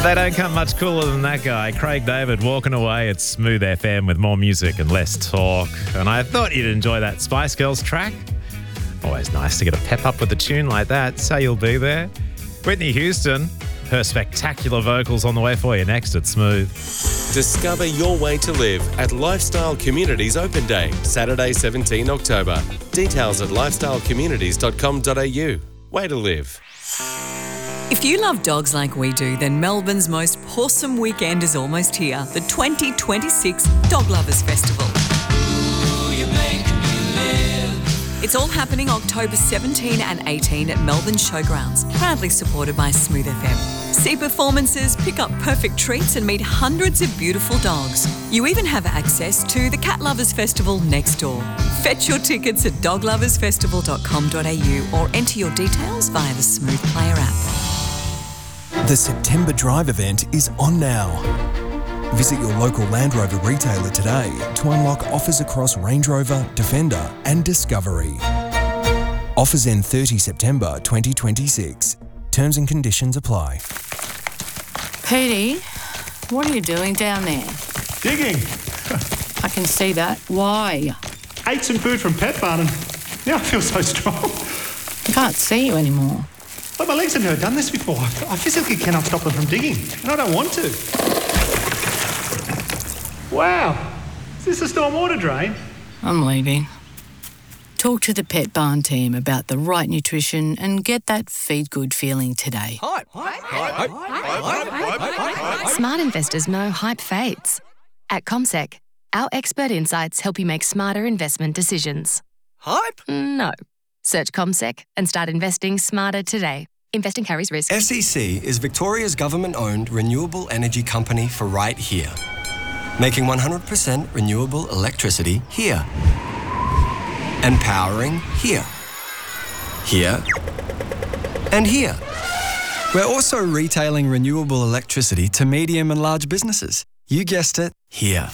They don't come much cooler than that guy, Craig David, walking away at Smooth FM with more music and less talk. And I thought you'd enjoy that Spice Girls track. Always nice to get a pep up with a tune like that. Say you'll be there. Whitney Houston, her spectacular vocals on the way for you next at Smooth. Discover your way to live at Lifestyle Communities Open Day, Saturday 17 October. Details at lifestylecommunities.com.au. Way to live. If you love dogs like we do, then Melbourne's most awesome weekend is almost here. The 2026 Dog Lovers Festival. It's all happening October 17 and 18 at Melbourne Showgrounds, proudly supported by Smooth FM. See performances, pick up perfect treats and meet hundreds of beautiful dogs. You even have access to the Cat Lovers Festival next door. Fetch your tickets at dogloversfestival.com.au or enter your details via the Smooth Player app. The September Drive event is on now. Visit your local Land Rover retailer today to unlock offers across Range Rover, Defender and Discovery. Offers end 30 September 2026. Terms and conditions apply. Petey, what are you doing down there? Digging. I can see that. Why? Ate some food from Pet Barn and now I feel so strong. I can't see you anymore. But my legs have never done this before. I physically cannot stop them from digging, and I don't want to. Wow. Is this a stormwater drain? I'm leaving. Talk to the Pet Barn team about the right nutrition and get that feed good feeling today. Smart investors know hype fades. At CommSec, our expert insights help you make smarter investment decisions. Hype? No. Search CommSec and start investing smarter today. Investing carries risk. SEC is Victoria's government-owned renewable energy company for right here. Making 100% renewable electricity here. And powering here. Here. And here. We're also retailing renewable electricity to medium and large businesses. You guessed it, here.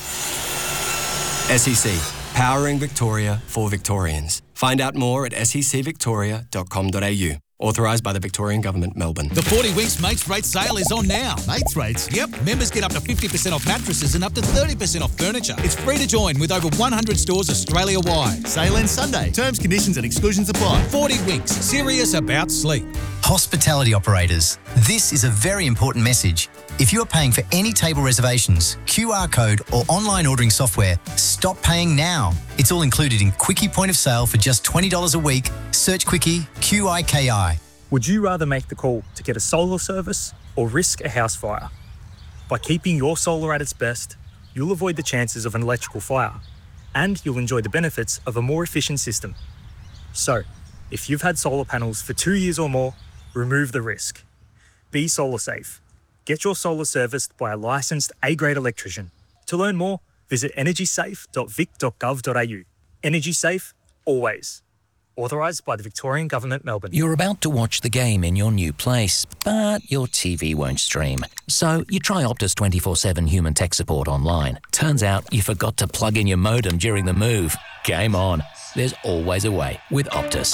SEC, powering Victoria for Victorians. Find out more at secvictoria.com.au. Authorised by the Victorian Government, Melbourne. The 40 Weeks Mates Rate sale is on now. Mates rates? Yep. Members get up to 50% off mattresses and up to 30% off furniture. It's free to join with over 100 stores Australia-wide. Sale ends Sunday. Terms, conditions and exclusions apply. 40 Winks. Serious about sleep. Hospitality operators, this is a very important message. If you are paying for any table reservations, QR code or online ordering software, stop paying now. It's all included in Quickie Point of Sale for just $20 a week. Search Quickie, QIKI. Would you rather make the call to get a solar service or risk a house fire? By keeping your solar at its best, you'll avoid the chances of an electrical fire and you'll enjoy the benefits of a more efficient system. So, if you've had solar panels for 2 years or more, remove the risk. Be solar safe. Get your solar serviced by a licensed A-grade electrician. To learn more, visit energysafe.vic.gov.au. Energy safe, always. Authorised by the Victorian Government, Melbourne. You're about to watch the game in your new place, but your TV won't stream. So you try Optus 24/7 human tech support online. Turns out you forgot to plug in your modem during the move. Game on. There's always a way with Optus.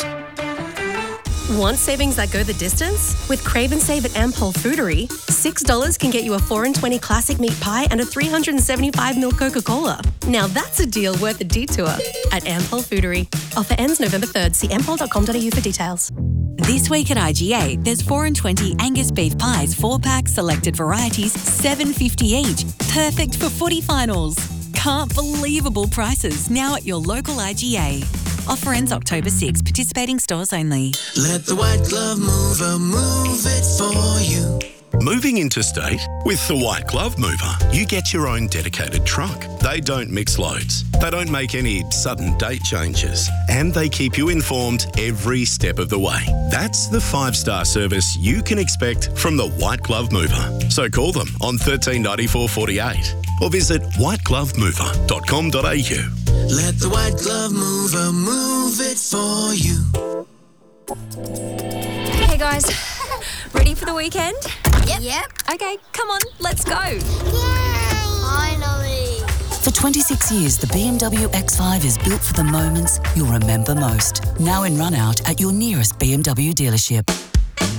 Want savings that go the distance? With Crave and Save at Ampol Foodery, $6 can get you a 4 and 20 classic meat pie and a 375ml Coca-Cola. Now that's a deal worth a detour at Ampol Foodery. Offer ends November 3rd. See ampol.com.au for details. This week at IGA, there's 4 and 20 Angus beef pies, 4-pack, selected varieties, $7.50 each. Perfect for footy finals. Can't believable prices now at your local IGA. Offer ends October 6. Participating stores only. Let the White Glove Mover move it for you. Moving interstate? With the White Glove Mover, you get your own dedicated truck. They don't mix loads. They don't make any sudden date changes. And they keep you informed every step of the way. That's the 5-star service you can expect from the White Glove Mover. So call them on 139448 or visit whiteglovemover.com.au. Let the White Glove Mover move it for you. Hey guys, ready for the weekend? Yep. Okay, come on, let's go. Yay! Finally. For 26 years, the BMW X5 is built for the moments you'll remember most. Now in run out at your nearest BMW dealership.